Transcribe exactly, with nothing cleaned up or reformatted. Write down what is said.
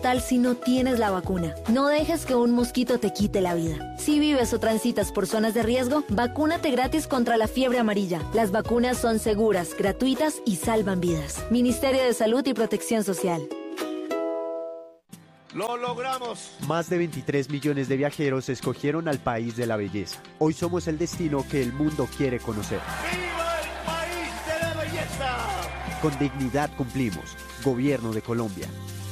tal si no tienes la vacuna. No dejes que un mosquito te quite la vida. Si vives o transitas por zonas de riesgo, vacúnate gratis contra la fiebre amarilla. Las vacunas son seguras, gratuitas y salvan vidas. Ministerio de Salud y Protección Social. ¡Lo logramos! Más de veintitrés millones de viajeros escogieron al país de la belleza. Hoy somos el destino que el mundo quiere conocer. ¡Viva el país de la belleza! Con dignidad cumplimos. Gobierno de Colombia.